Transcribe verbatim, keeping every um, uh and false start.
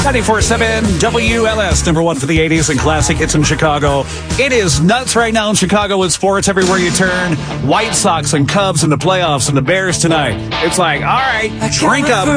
ninety-four point seven W L S, number one for the eighties and classic hits in Chicago. It is nuts right now in Chicago with sports everywhere you turn. White Sox and Cubs in the playoffs and the Bears tonight. It's like, all right, drink up.